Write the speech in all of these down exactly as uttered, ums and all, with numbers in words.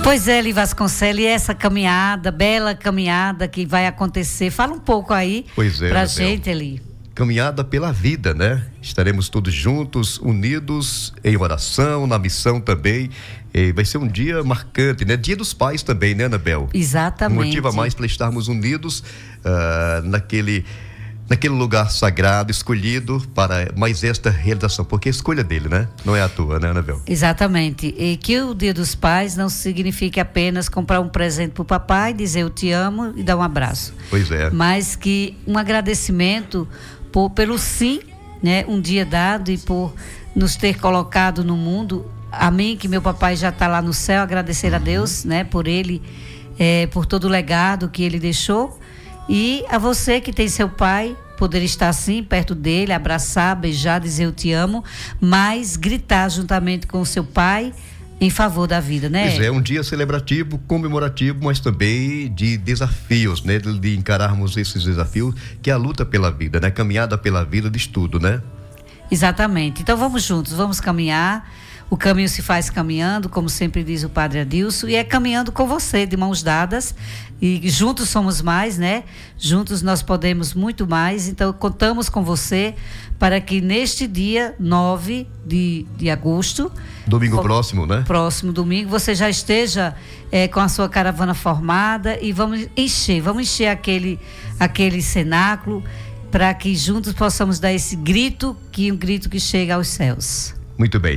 Pois é, Eli Vasconcelos, e essa caminhada, bela caminhada que vai acontecer, fala um pouco aí pois é, pra Anabel. gente, Eli. Caminhada pela vida, né? Estaremos todos juntos, unidos em oração, na missão também. E vai ser um dia marcante, né? Dia dos Pais também, né, Anabel? Exatamente. Um motivo a mais para estarmos unidos uh, naquele, naquele lugar sagrado, escolhido para mais esta realização, porque é a escolha dele, né? Não é à toa, né, Anabel? Exatamente. E que o Dia dos Pais não signifique apenas comprar um presente pro papai, dizer eu te amo e dar um abraço. Pois é. Mas que um agradecimento por, pelo sim, né? Um dia dado e por nos ter colocado no mundo. A mim, que meu papai já está lá no céu, agradecer uhum. a Deus, né? Por ele, é, por todo o legado que ele deixou. E a você que tem seu pai, poder estar assim, perto dele, abraçar, beijar, dizer eu te amo, mas gritar juntamente com o seu pai em favor da vida, né? Pois é, um dia celebrativo, comemorativo, mas também de desafios, né? De, de encararmos esses desafios, que é a luta pela vida, né? Caminhada pela vida de estudo, né? Exatamente. Então vamos juntos, vamos caminhar. O caminho se faz caminhando, como sempre diz o Padre Adilson, e é caminhando com você, de mãos dadas, e juntos somos mais, né? Juntos nós podemos muito mais, então contamos com você para que neste dia nove de, de agosto... Domingo próximo, né? Próximo domingo, você já esteja é, com a sua caravana formada e vamos encher, vamos encher aquele, aquele cenáculo para que juntos possamos dar esse grito, que é um grito que chega aos céus. Muito bem.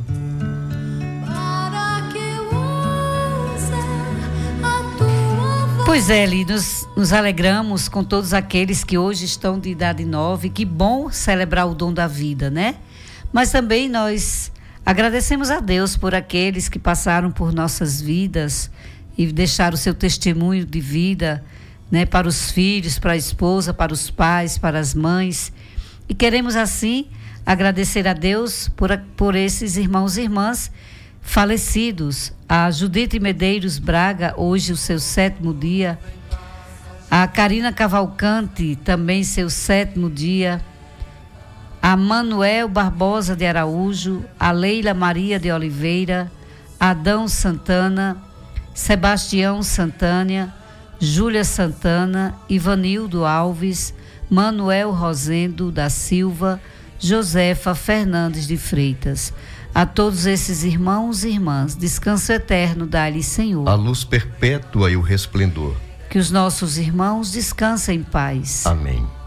Pois é, Eli, nos, nos alegramos com todos aqueles que hoje estão de idade nova e que bom celebrar o dom da vida, né? Mas também nós agradecemos a Deus por aqueles que passaram por nossas vidas e deixaram o seu testemunho de vida, né? Para os filhos, para a esposa, para os pais, para as mães. E queremos assim agradecer a Deus por, por esses irmãos e irmãs falecidos. A Judite Medeiros Braga, hoje o seu sétimo dia. A Karina Cavalcante, também seu sétimo dia. A Manuel Barbosa de Araújo, a Leila Maria de Oliveira, Adão Santana, Sebastião Santana, Júlia Santana, Ivanildo Alves, Manuel Rosendo da Silva, Josefa Fernandes de Freitas. A todos esses irmãos e irmãs, descanso eterno dá-lhe, Senhor. A luz perpétua e o resplendor. Que os nossos irmãos descansem em paz. Amém.